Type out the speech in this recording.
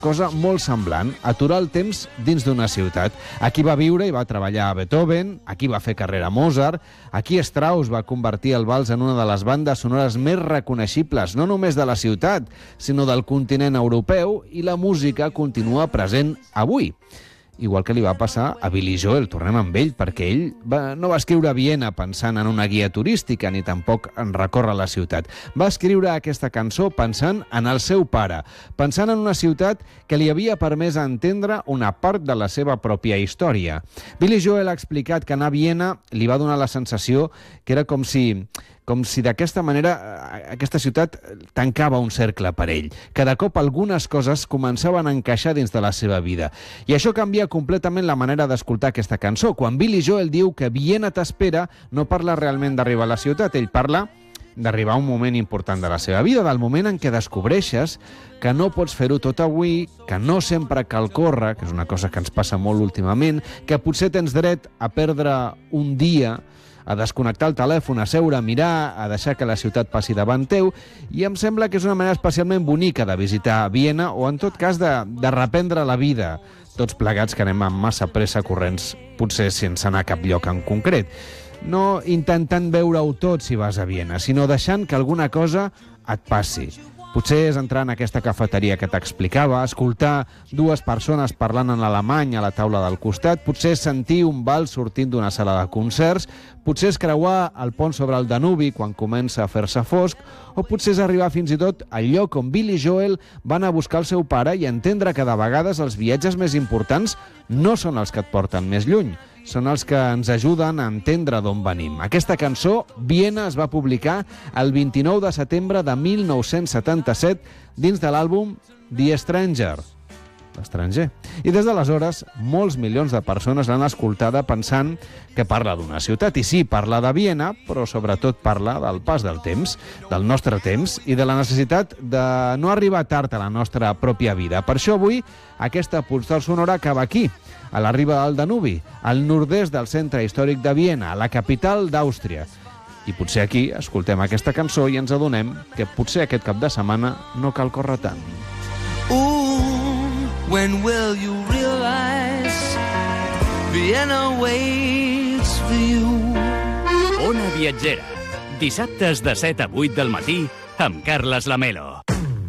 cosa molt semblant, aturar el temps dins d'una ciutat. Aquí va viure i va treballar a Beethoven, aquí va fer carrera Mozart, aquí Strauss va convertir el vals en una de les bandes sonores més reconeixibles, no només de la ciutat, sinó del continent europeu, i la música continua present avui. Igual que li va passar a Billy Joel, tornem amb ell, perquè ell no va escriure a Viena pensant en una guia turística, ni tampoc en recórrer la ciutat. Va escriure aquesta cançó pensant en el seu pare, pensant en una ciutat que li havia permès entendre una part de la seva pròpia història. Billy Joel ha explicat que anar a Viena li va donar la sensació que era com si d'aquesta manera aquesta ciutat tancava un cercle per ell, que de cop algunes coses començaven a encaixar dins de la seva vida. I això canvia completament la manera d'escoltar aquesta cançó. Quan Billy Joel diu que Viena t'espera, no parla realment d'arribar a la ciutat, ell parla d'arribar a un moment important de la seva vida, del moment en què descobreixes que no pots fer-ho tot avui, que no sempre cal córrer, que és una cosa que ens passa molt últimament, que potser tens dret a perdre un dia, a desconnectar el telèfon, a seure, a mirar, a deixar que la ciutat passi davant teu, i em sembla que és una manera especialment bonica de visitar Viena, o en tot cas de reprendre la vida, tots plegats que anem amb massa pressa corrents, potser sense anar a cap lloc en concret. No intentant veure-ho tot si vas a Viena, sinó deixant que alguna cosa et passi. Potser és entrar en aquesta cafeteria que t'explicava, escoltar dues persones parlant en alemany a la taula del costat, potser és sentir un vals sortint d'una sala de concerts, potser és creuar el pont sobre el Danubi quan comença a fer-se fosc, o potser és arribar fins i tot al lloc on Billy Joel va anar a buscar el seu pare i entendre que de vegades els viatges més importants no són els que et porten més lluny, són els que ens ajuden a entendre d'on venim. Aquesta cançó, Viena, es va publicar el 29 de setembre de 1977 dins de l'àlbum The Stranger, l'estranger. I des d'aleshores, molts milions de persones l'han escoltada pensant que parla d'una ciutat. I sí, parla de Viena, però sobretot parla del pas del temps, del nostre temps, i de la necessitat de no arribar tard a la nostra pròpia vida. Per això avui, aquesta postal sonora acaba aquí, a la riba del Danubi, al nord-est del centre històric de Viena, a la capital d'Àustria. I potser aquí escoltem aquesta cançó i ens adonem que potser aquest cap de setmana no cal córrer tant. When will you realize Vienna waits for you? Ona Viatgera. Dissabtes de 7 a 8 del matí amb Carles Lamelo.